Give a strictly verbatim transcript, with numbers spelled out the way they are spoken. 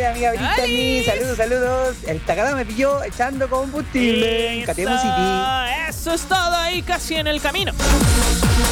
amiga Brittany. Saludos, saludos. El Takada me pilló echando combustible en Catemo City. Eso es todo ahí, casi en el camino.